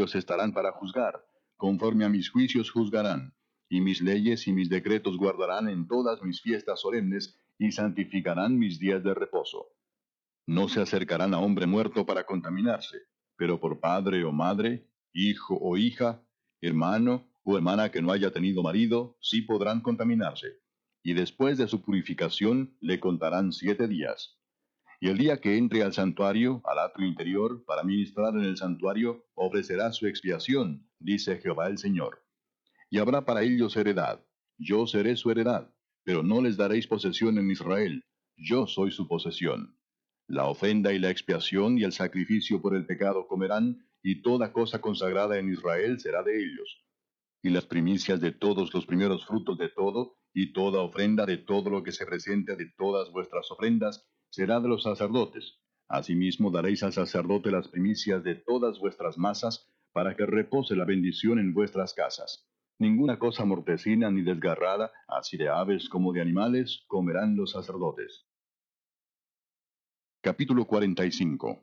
ellos estarán para juzgar, conforme a mis juicios juzgarán, y mis leyes y mis decretos guardarán en todas mis fiestas solemnes, y santificarán mis días de reposo. No se acercarán a hombre muerto para contaminarse, pero por padre o madre, hijo o hija, hermano o hermana que no haya tenido marido, sí podrán contaminarse. Y después de su purificación le contarán 7 días. Y el día que entre al santuario, al atrio interior, para ministrar en el santuario, ofrecerá su expiación, dice Jehová el Señor. Y habrá para ellos heredad. Yo seré su heredad, pero no les daréis posesión en Israel. Yo soy su posesión. La ofrenda y la expiación y el sacrificio por el pecado comerán, y toda cosa consagrada en Israel será de ellos. Y las primicias de todos los primeros frutos de todo, y toda ofrenda de todo lo que se presente de todas vuestras ofrendas, será de los sacerdotes. Asimismo daréis al sacerdote las primicias de todas vuestras masas, para que repose la bendición en vuestras casas. Ninguna cosa mortecina ni desgarrada, así de aves como de animales, comerán los sacerdotes. Capítulo 45.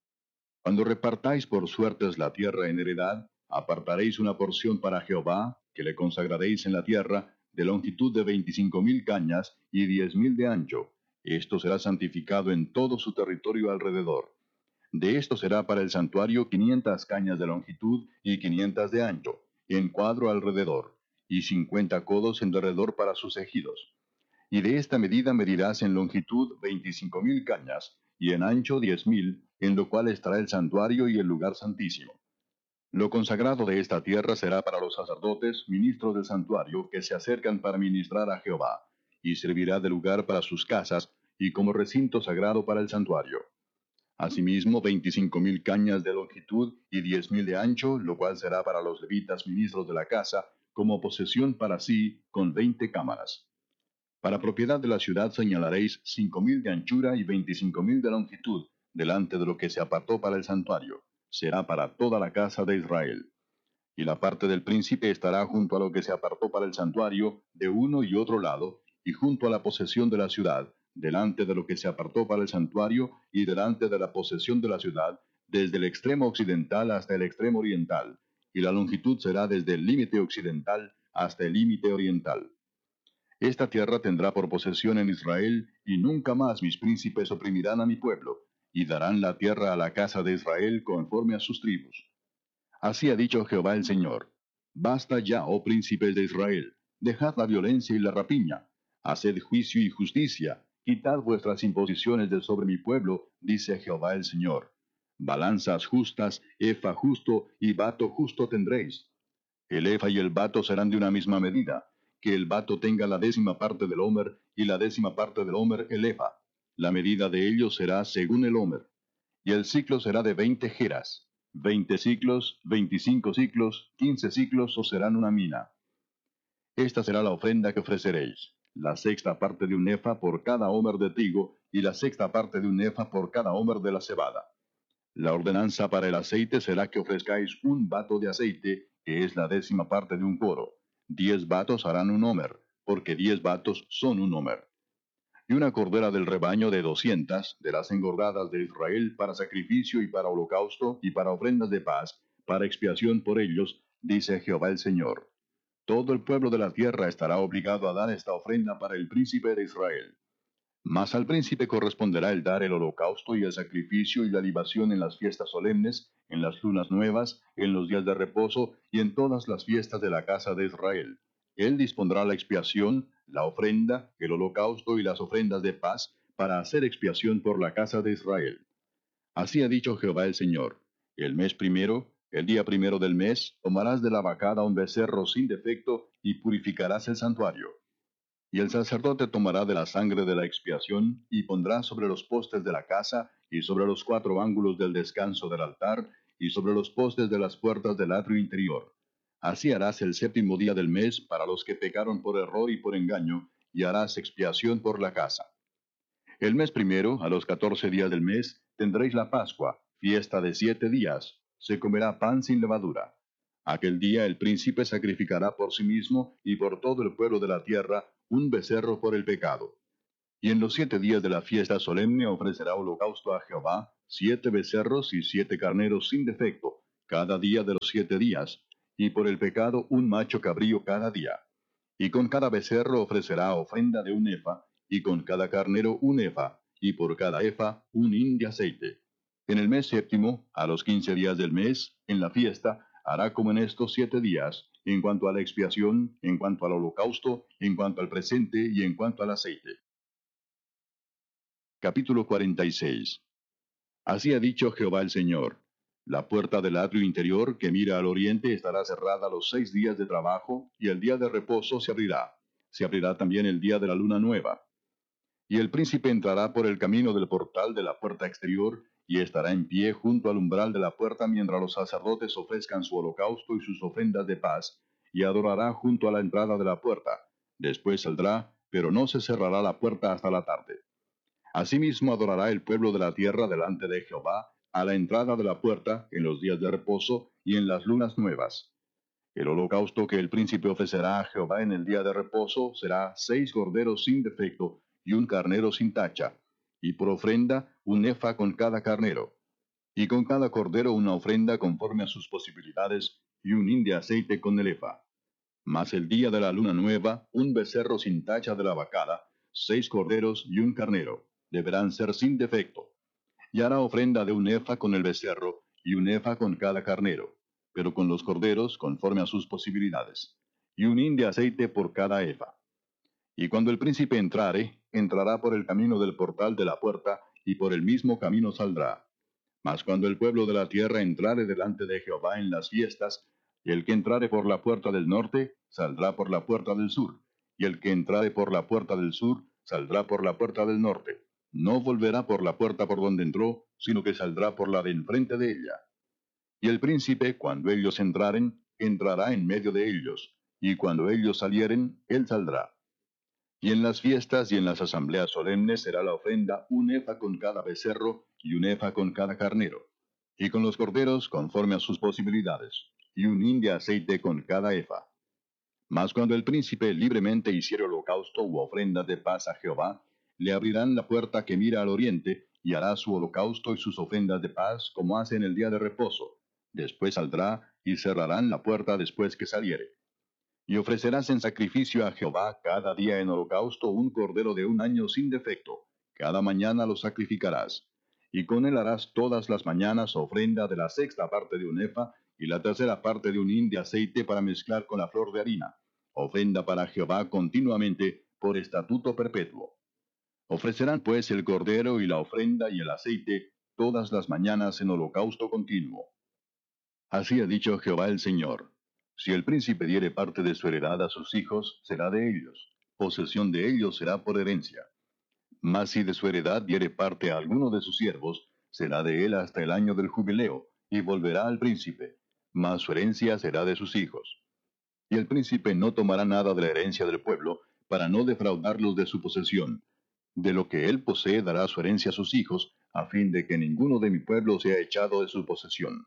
Cuando repartáis por suertes la tierra en heredad, apartaréis una porción para Jehová, que le consagraréis en la tierra, de longitud de 25,000 cañas y 10,000 de ancho. Esto será santificado en todo su territorio alrededor. De esto será para el santuario 500 cañas de longitud y 500 de ancho, en cuadro alrededor, y 50 codos en derredor para sus ejidos. Y de esta medida medirás en longitud 25,000 cañas, y en ancho 10,000, en lo cual estará el santuario y el lugar santísimo. Lo consagrado de esta tierra será para los sacerdotes, ministros del santuario, que se acercan para ministrar a Jehová, y servirá de lugar para sus casas, y como recinto sagrado para el santuario. Asimismo, 25,000 cañas de longitud y 10,000 de ancho, lo cual será para los levitas ministros de la casa, como posesión para sí, con 20 cámaras. Para propiedad de la ciudad señalaréis 5,000 de anchura y 25,000 de longitud, delante de lo que se apartó para el santuario. Será para toda la casa de Israel. Y la parte del príncipe estará junto a lo que se apartó para el santuario, de uno y otro lado, y junto a la posesión de la ciudad, delante de lo que se apartó para el santuario, y delante de la posesión de la ciudad, desde el extremo occidental hasta el extremo oriental, y la longitud será desde el límite occidental hasta el límite oriental. Esta tierra tendrá por posesión en Israel, y nunca más mis príncipes oprimirán a mi pueblo, y darán la tierra a la casa de Israel conforme a sus tribus. Así ha dicho Jehová el Señor. Basta ya, oh príncipes de Israel, dejad la violencia y la rapiña, haced juicio y justicia, quitad vuestras imposiciones de sobre mi pueblo, dice Jehová el Señor. Balanzas justas, efa justo y bato justo tendréis. El efa y el bato serán de una misma medida, que el bato tenga la 10ª parte del homer, y la 10ª parte del homer el efa. La medida de ellos será según el homer. Y el ciclo será de 20 geras. 20 ciclos, 25 ciclos, 15 ciclos os serán una mina. Esta será la ofrenda que ofreceréis: la 6ª parte de un efa por cada homer de trigo, y la 6ª parte de un efa por cada homer de la cebada. La ordenanza para el aceite será que ofrezcáis un bato de aceite, que es la 10ª parte de un coro. 10 batos harán un homer, porque 10 batos son un homer. Y una cordera del rebaño de 200, de las engordadas de Israel, para sacrificio y para holocausto y para ofrendas de paz, para expiación por ellos, dice Jehová el Señor. Todo el pueblo de la tierra estará obligado a dar esta ofrenda para el príncipe de Israel. Mas al príncipe corresponderá el dar el holocausto y el sacrificio y la libación en las fiestas solemnes, en las lunas nuevas, en los días de reposo y en todas las fiestas de la casa de Israel. Él dispondrá la expiación, la ofrenda, el holocausto y las ofrendas de paz, para hacer expiación por la casa de Israel. Así ha dicho Jehová el Señor: el mes primero, el día primero del mes, tomarás de la vacada un becerro sin defecto, y purificarás el santuario. Y el sacerdote tomará de la sangre de la expiación, y pondrá sobre los postes de la casa, y sobre los 4 ángulos del descanso del altar, y sobre los postes de las puertas del atrio interior. Así harás el 7º día del mes para los que pecaron por error y por engaño, y harás expiación por la casa. El mes primero, a los 14 días del mes, tendréis la Pascua, fiesta de 7 días. Se comerá pan sin levadura. Aquel día el príncipe sacrificará por sí mismo y por todo el pueblo de la tierra un becerro por el pecado. Y en los 7 días de la fiesta solemne ofrecerá holocausto a Jehová 7 becerros y 7 carneros sin defecto, cada día de los 7 días, y por el pecado un macho cabrío cada día. Y con cada becerro ofrecerá ofrenda de un efa, y con cada carnero un efa, y por cada efa un hin de aceite. En el mes séptimo, a los 15 días del mes, en la fiesta, hará como en estos 7 días, en cuanto a la expiación, en cuanto al holocausto, en cuanto al presente y en cuanto al aceite. Capítulo 46. Así ha dicho Jehová el Señor: la puerta del atrio interior que mira al oriente estará cerrada los 6 días de trabajo, y el día de reposo se abrirá. Se abrirá también el día de la luna nueva. Y el príncipe entrará por el camino del portal de la puerta exterior, y estará en pie junto al umbral de la puerta mientras los sacerdotes ofrezcan su holocausto y sus ofrendas de paz, y adorará junto a la entrada de la puerta. Después saldrá, pero no se cerrará la puerta hasta la tarde. Asimismo adorará el pueblo de la tierra delante de Jehová, a la entrada de la puerta, en los días de reposo y en las lunas nuevas. El holocausto que el príncipe ofrecerá a Jehová en el día de reposo será 6 corderos sin defecto y un carnero sin tacha, y por ofrenda un efa con cada carnero, y con cada cordero una ofrenda conforme a sus posibilidades, y un hin de aceite con el efa. Mas el día de la luna nueva, un becerro sin tacha de la vacada, 6 corderos y un carnero, deberán ser sin defecto. Y hará ofrenda de un efa con el becerro, y un efa con cada carnero, pero con los corderos conforme a sus posibilidades, y un hin de aceite por cada efa. Y cuando el príncipe entrare, entrará por el camino del portal de la puerta, y por el mismo camino saldrá. Mas cuando el pueblo de la tierra entrare delante de Jehová en las fiestas, y el que entrare por la puerta del norte, saldrá por la puerta del sur, y el que entrare por la puerta del sur, saldrá por la puerta del norte. No volverá por la puerta por donde entró, sino que saldrá por la de enfrente de ella. Y el príncipe, cuando ellos entraren, entrará en medio de ellos, y cuando ellos salieren, él saldrá. Y en las fiestas y en las asambleas solemnes será la ofrenda un efa con cada becerro y un efa con cada carnero, y con los corderos conforme a sus posibilidades, y un hin de aceite con cada efa. Mas cuando el príncipe libremente hiciere holocausto u ofrenda de paz a Jehová, le abrirán la puerta que mira al oriente, y hará su holocausto y sus ofrendas de paz como hace en el día de reposo. Después saldrá, y cerrarán la puerta después que saliere. Y ofrecerás en sacrificio a Jehová cada día en holocausto un cordero de un año sin defecto. Cada mañana lo sacrificarás. Y con él harás todas las mañanas ofrenda de la sexta parte de un efa y la tercera parte de un hin de aceite para mezclar con la flor de harina. Ofrenda para Jehová continuamente por estatuto perpetuo. Ofrecerán pues el cordero y la ofrenda y el aceite todas las mañanas en holocausto continuo. Así ha dicho Jehová el Señor: si el príncipe diere parte de su heredad a sus hijos, será de ellos, posesión de ellos será por herencia. Mas si de su heredad diere parte a alguno de sus siervos, será de él hasta el año del jubileo, y volverá al príncipe, mas su herencia será de sus hijos. Y el príncipe no tomará nada de la herencia del pueblo, para no defraudarlos de su posesión. De lo que él posee dará su herencia a sus hijos, a fin de que ninguno de mi pueblo sea echado de su posesión.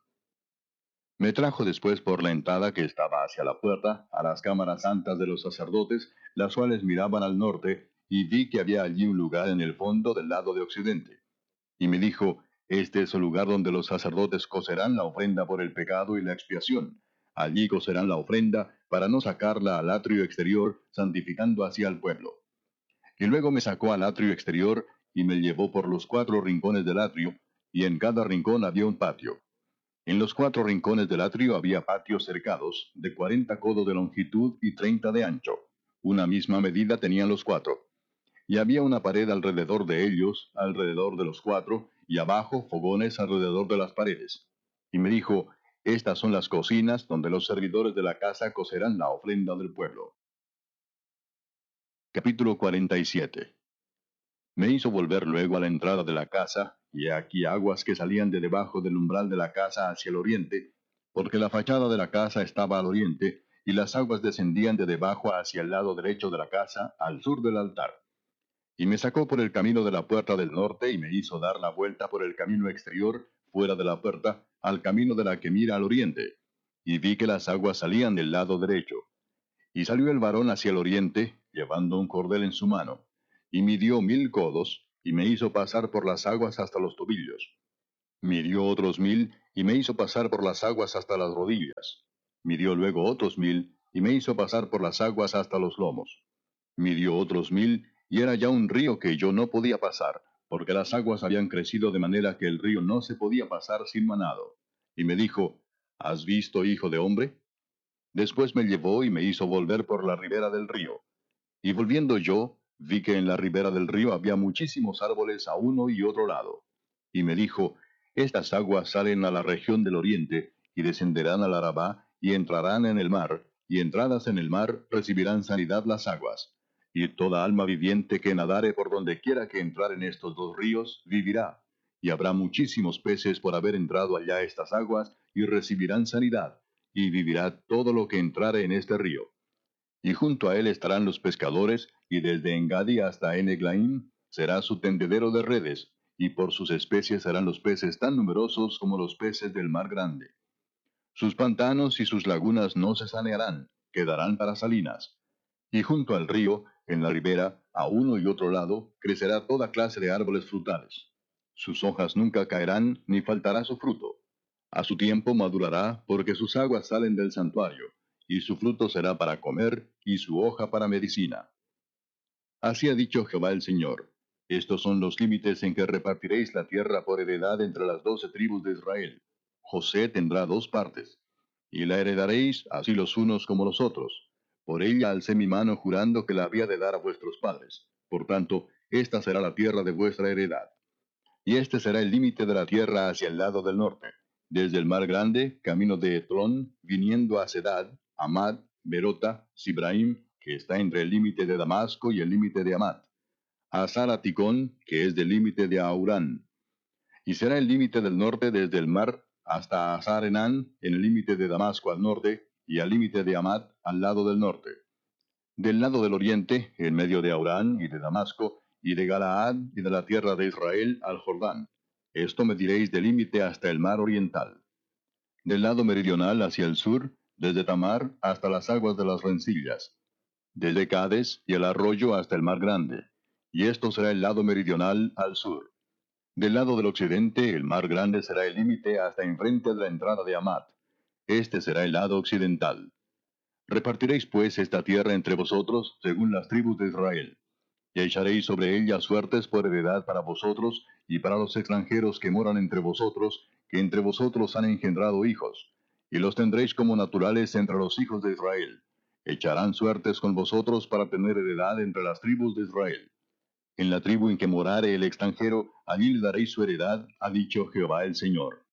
Me trajo después por la entrada que estaba hacia la puerta, a las cámaras santas de los sacerdotes, las cuales miraban al norte, y vi que había allí un lugar en el fondo del lado de occidente. Y me dijo: este es el lugar donde los sacerdotes cocerán la ofrenda por el pecado y la expiación. Allí cocerán la ofrenda, para no sacarla al atrio exterior, santificando así al pueblo. Y luego me sacó al atrio exterior, y me llevó por los 4 rincones del atrio, y en cada rincón había un patio. En los 4 rincones del atrio había patios cercados, de 40 codos de longitud y 30 de ancho. Una misma medida tenían los 4. Y había una pared alrededor de ellos, alrededor de los 4, y abajo fogones alrededor de las paredes. Y me dijo: estas son las cocinas donde los servidores de la casa cocerán la ofrenda del pueblo. Capítulo 47. Me hizo volver luego a la entrada de la casa, y he aquí aguas que salían de debajo del umbral de la casa hacia el oriente, porque la fachada de la casa estaba al oriente, y las aguas descendían de debajo hacia el lado derecho de la casa, al sur del altar. Y me sacó por el camino de la puerta del norte, y me hizo dar la vuelta por el camino exterior, fuera de la puerta, al camino de la que mira al oriente. Y vi que las aguas salían del lado derecho. Y salió el varón hacia el oriente, llevando un cordel en su mano, y midió 1000 codos, y me hizo pasar por las aguas hasta los tobillos. Midió otros 1000, y me hizo pasar por las aguas hasta las rodillas. Midió luego otros 1000, y me hizo pasar por las aguas hasta los lomos. Midió otros 1000, y era ya un río que yo no podía pasar, porque las aguas habían crecido de manera que el río no se podía pasar sin manado. Y me dijo, ¿Has visto, hijo de hombre? Después me llevó y me hizo volver por la ribera del río. Y volviendo yo, vi que en la ribera del río había muchísimos árboles a uno y otro lado. Y me dijo, Estas aguas salen a la región del oriente, y descenderán al Arabá, y entrarán en el mar, y entradas en el mar recibirán sanidad las aguas. Y toda alma viviente que nadare por donde quiera que entrar en estos dos ríos, vivirá. Y habrá muchísimos peces por haber entrado allá estas aguas, y recibirán sanidad, y vivirá todo lo que entrare en este río. Y junto a él estarán los pescadores, y desde Engadi hasta Eneglaim será su tendedero de redes, y por sus especies serán los peces tan numerosos como los peces del mar grande. Sus pantanos y sus lagunas no se sanearán, quedarán para salinas. Y junto al río, en la ribera, a uno y otro lado, crecerá toda clase de árboles frutales. Sus hojas nunca caerán, ni faltará su fruto. A su tiempo madurará, porque sus aguas salen del santuario, y su fruto será para comer, y su hoja para medicina. Así ha dicho Jehová el Señor. Estos son los límites en que repartiréis la tierra por heredad entre las 12 tribus de Israel. José tendrá 2 partes, y la heredaréis así los unos como los otros. Por ella alcé mi mano jurando que la había de dar a vuestros padres. Por tanto, esta será la tierra de vuestra heredad. Y este será el límite de la tierra hacia el lado del norte, desde el mar grande, camino de Etlón, viniendo a Sedad, Amad, Berota, Sibraim, que está entre el límite de Damasco y el límite de Amad, a Saraticón, que es del límite de Aurán. Y será el límite del norte desde el mar hasta Azar Enán, en el límite de Damasco al norte, y al límite de Amad al lado del norte. Del lado del oriente, en medio de Aurán y de Damasco, y de Galaad y de la tierra de Israel al Jordán. Esto mediréis del límite hasta el mar oriental. Del lado meridional hacia el sur, desde Tamar hasta las aguas de las rencillas. Desde Cades y el arroyo hasta el mar grande. Y esto será el lado meridional al sur. Del lado del occidente, el mar grande será el límite hasta enfrente de la entrada de Amat. Este será el lado occidental. Repartiréis pues esta tierra entre vosotros, según las tribus de Israel. Y echaréis sobre ella suertes por heredad para vosotros y para los extranjeros que moran entre vosotros, que entre vosotros han engendrado hijos. Y los tendréis como naturales entre los hijos de Israel. Echarán suertes con vosotros para tener heredad entre las tribus de Israel. En la tribu en que morare el extranjero, allí le daréis su heredad, ha dicho Jehová el Señor.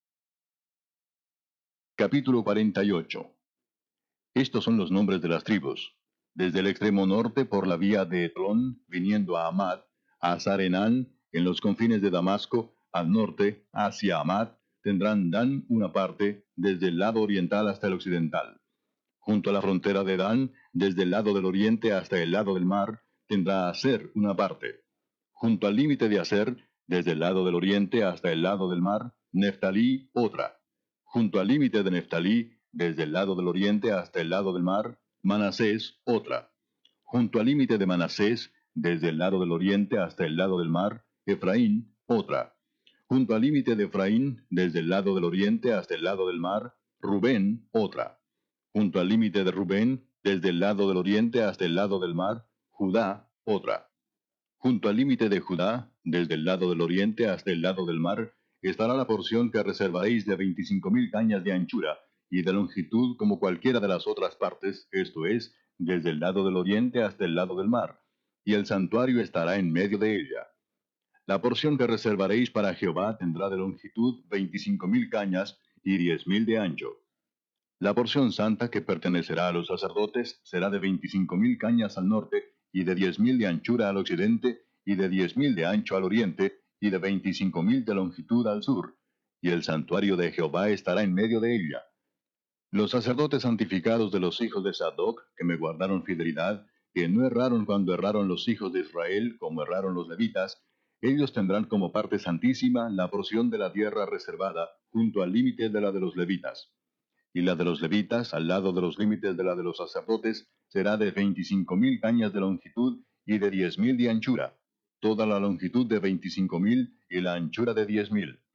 Capítulo 48. Estos son los nombres de las tribus. Desde el extremo norte por la vía de Etlón, viniendo a Amad, a Sarenán, en los confines de Damasco, al norte, hacia Amad, tendrán Dan una parte, desde el lado oriental hasta el occidental. Junto a la frontera de Dan, desde el lado del oriente hasta el lado del mar, tendrá Aser una parte. Junto al límite de Aser, desde el lado del oriente hasta el lado del mar, Neftalí otra. Junto al límite de Neftalí, desde el lado del oriente hasta el lado del mar, Manasés otra. Junto al límite de Manasés, desde el lado del oriente hasta el lado del mar, Efraín otra. Junto al límite de Efraín, desde el lado del oriente hasta el lado del mar, Rubén otra. Junto al límite de Rubén, desde el lado del oriente hasta el lado del mar, Judá otra. Junto al límite de Judá, desde el lado del oriente hasta el lado del mar, estará la porción que reservaréis de 25.000 cañas de anchura y de longitud como cualquiera de las otras partes, esto es, desde el lado del oriente hasta el lado del mar, y el santuario estará en medio de ella. La porción que reservaréis para Jehová tendrá de longitud 25.000 cañas y 10.000 de ancho. La porción santa que pertenecerá a los sacerdotes será de 25.000 cañas al norte, y de 10.000 de anchura al occidente, y de 10.000 de ancho al oriente, y de 25.000 de longitud al sur. Y el santuario de Jehová estará en medio de ella. Los sacerdotes santificados de los hijos de Sadoc, que me guardaron fidelidad, que no erraron cuando erraron los hijos de Israel, como erraron los levitas, ellos tendrán como parte santísima la porción de la tierra reservada, junto al límite de la de los levitas. Y la de los levitas, al lado de los límites de la de los sacerdotes, será de 25.000 cañas de longitud y de 10.000 de anchura, toda la longitud de 25.000 y la anchura de 10.000.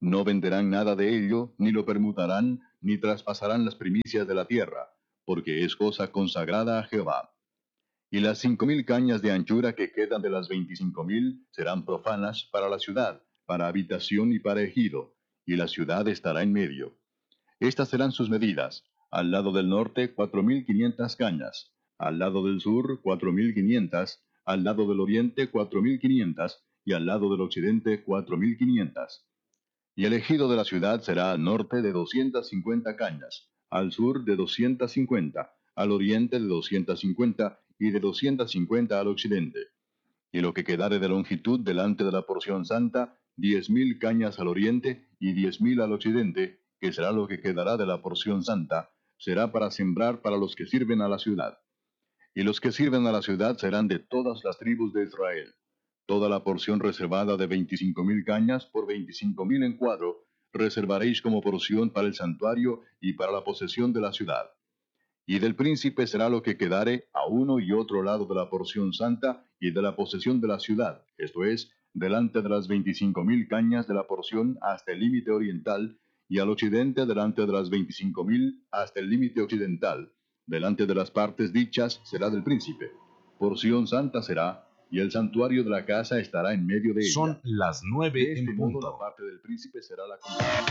No venderán nada de ello, ni lo permutarán, ni traspasarán las primicias de la tierra, porque es cosa consagrada a Jehová. Y las 5,000 cañas de anchura que quedan de las 25,000 serán profanas para la ciudad, para habitación y para ejido, y la ciudad estará en medio. Estas serán sus medidas: al lado del norte 4,500 cañas, al lado del sur 4,500, al lado del oriente 4,500, y al lado del occidente 4,500. Y el ejido de la ciudad será al norte de 250 cañas, al sur de 250, al oriente de 250, y de 250 al occidente. Y lo que quedare de longitud delante de la porción santa, 10,000 cañas al oriente, y 10,000 al occidente, que será lo que quedará de la porción santa, será para sembrar para los que sirven a la ciudad. Y los que sirven a la ciudad serán de todas las tribus de Israel. Toda la porción reservada de 25,000 cañas por 25,000 en cuadro, reservaréis como porción para el santuario y para la posesión de la ciudad. Y del príncipe será lo que quedare a uno y otro lado de la porción santa y de la posesión de la ciudad, esto es, delante de las 25,000 cañas de la porción hasta el límite oriental, y al occidente delante de las 25,000 hasta el límite occidental. Delante de las partes dichas será del príncipe. Porción santa será, y el santuario de la casa estará en medio de ella. Son las 9 De este en modo punto. la parte del príncipe será la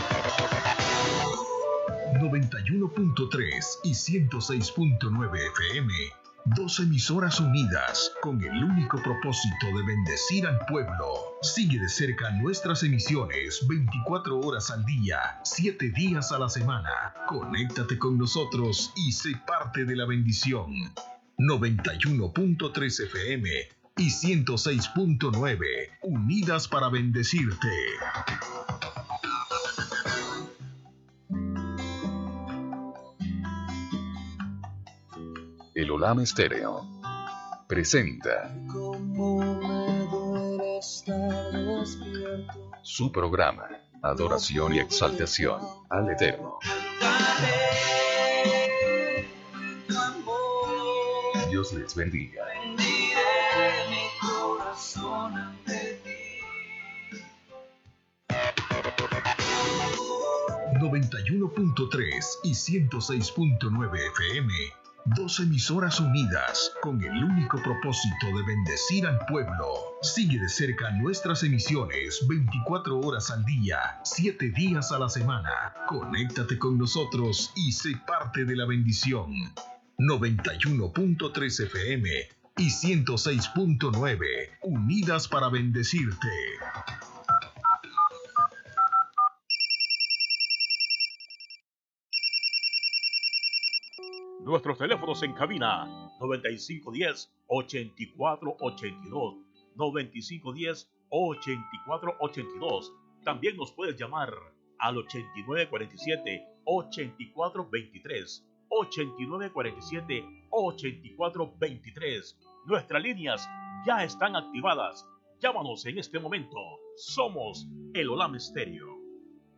91.3 y 106.9 FM. Dos emisoras unidas con el único propósito de bendecir al pueblo. Sigue de cerca nuestras emisiones 24 horas al día, 7 días a la semana. Conéctate con nosotros y sé parte de la bendición. 91.3 FM y 106.9, unidas para bendecirte. El Olam Estéreo presenta su programa Adoración y Exaltación al Eterno. Dios les bendiga. 91.3 y 106.9 FM. Dos emisoras unidas con el único propósito de bendecir al pueblo. Sigue de cerca nuestras emisiones 24 horas al día, 7 días a la semana. Conéctate con nosotros y sé parte de la bendición. 91.3 FM y 106.9, unidas para bendecirte. Nuestros teléfonos en cabina 9510-8482, 9510-8482. También nos puedes llamar al 8947-8423, 8947-8423. Nuestras líneas ya están activadas. Llámanos en este momento. Somos el Olam Estéreo.